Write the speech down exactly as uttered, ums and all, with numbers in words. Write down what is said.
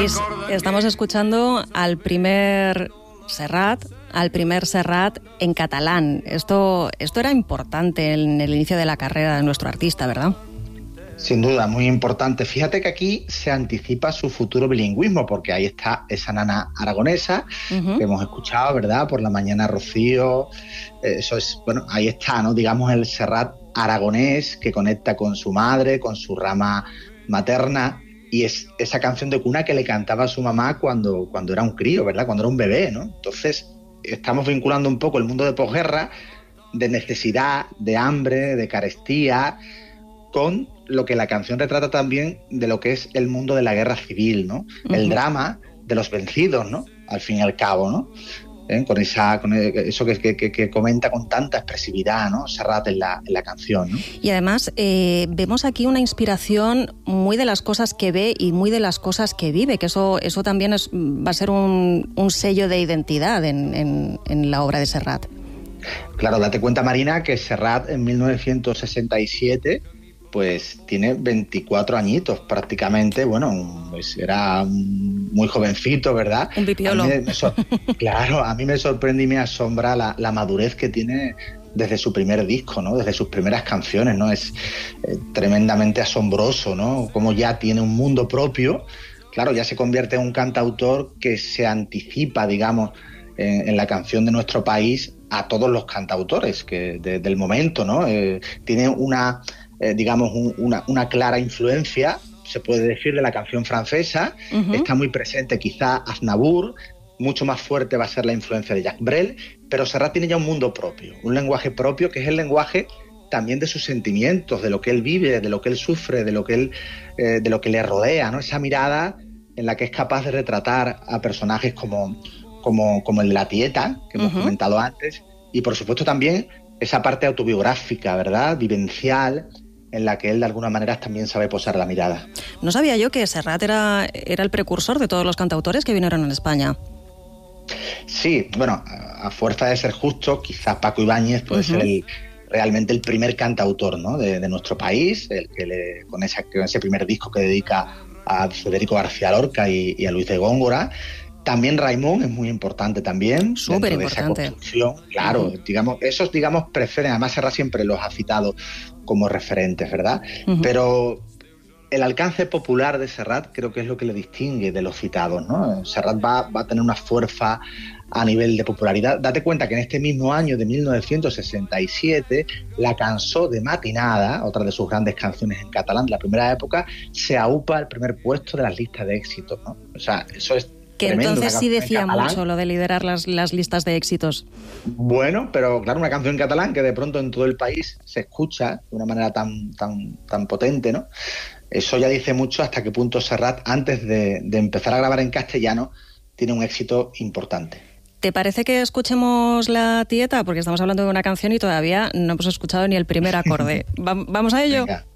Luis, estamos escuchando al primer Serrat, al primer Serrat en catalán. Esto, esto era importante en el inicio de la carrera de nuestro artista, ¿verdad? Sin duda, muy importante. Fíjate que aquí se anticipa su futuro bilingüismo, porque ahí está esa nana aragonesa uh-huh. que hemos escuchado, ¿verdad? Por la mañana Rocío. Eso es, bueno, ahí está, ¿no? Digamos el Serrat aragonés que conecta con su madre, con su rama materna, y es esa canción de cuna que le cantaba a su mamá cuando, cuando era un crío, ¿verdad? Cuando era un bebé, ¿no? Entonces, estamos vinculando un poco el mundo de posguerra, de necesidad, de hambre, de carestía, con lo que la canción retrata también de lo que es el mundo de la guerra civil, ¿no? Uh-huh. El drama de los vencidos, ¿no? Al fin y al cabo, ¿no? ¿Eh? Con esa, con eso que, que, que comenta con tanta expresividad, ¿no? Serrat en la, en la canción, ¿no? Y además eh, vemos aquí una inspiración muy de las cosas que ve y muy de las cosas que vive, que eso, eso también es, va a ser un, un sello de identidad en, en, en la obra de Serrat. Claro, date cuenta, Marina, que Serrat en mil novecientos sesenta y siete pues tiene veinticuatro añitos prácticamente, bueno, pues era muy jovencito, ¿verdad? Un pipiolo. A mí me sor- claro, a mí me sorprende y me asombra la, la madurez que tiene desde su primer disco, ¿no? Desde sus primeras canciones, ¿no? Es eh, tremendamente asombroso, ¿no? Como ya tiene un mundo propio, claro, ya se convierte en un cantautor que se anticipa, digamos, en, en la canción de nuestro país a todos los cantautores que de, del momento, ¿no? Eh, tiene una... Eh, digamos, un, una, una clara influencia, se puede decir, de la canción francesa. Uh-huh. Está muy presente quizá Aznavour, mucho más fuerte va a ser la influencia de Jacques Brel, pero Serrat tiene ya un mundo propio, un lenguaje propio que es el lenguaje también de sus sentimientos, de lo que él vive, de lo que él sufre, de lo que, él, eh, de lo que le rodea, ¿no? Esa mirada en la que es capaz de retratar a personajes como, como, como el de la Tieta, que hemos uh-huh. comentado antes, y por supuesto también esa parte autobiográfica, ¿verdad?, vivencial, en la que él de alguna manera también sabe posar la mirada. No sabía yo que Serrat era, era el precursor de todos los cantautores que vinieron en España. Sí, bueno, a fuerza de ser justo, quizás Paco Ibáñez puede uh-huh. ser el, realmente el primer cantautor, ¿no?, de, de nuestro país, el que le, con, esa, con ese primer disco que dedica a Federico García Lorca y, y a Luis de Góngora. También Raimón es muy importante también. Súper importante. Esa construcción, claro, uh-huh. digamos, esos digamos preceden, además Serrat siempre los ha citado como referentes, ¿verdad? Uh-huh. Pero el alcance popular de Serrat creo que es lo que le distingue de los citados, ¿no? Serrat va, va a tener una fuerza a nivel de popularidad. Date cuenta que en este mismo año de mil novecientos sesenta y siete, la Cançó de Matinada, otra de sus grandes canciones en catalán de la primera época, se aupa al primer puesto de las listas de éxitos, ¿no? O sea, eso es que tremendo, entonces sí decía mucho lo de liderar las, las listas de éxitos. Bueno, pero claro, una canción en catalán que de pronto en todo el país se escucha de una manera tan, tan, tan potente, ¿no? Eso ya dice mucho hasta qué punto Serrat, antes de, de empezar a grabar en castellano, tiene un éxito importante. ¿Te parece que escuchemos La Tieta? Porque estamos hablando de una canción y todavía no hemos escuchado ni el primer acorde. ¿Vamos a ello? Venga.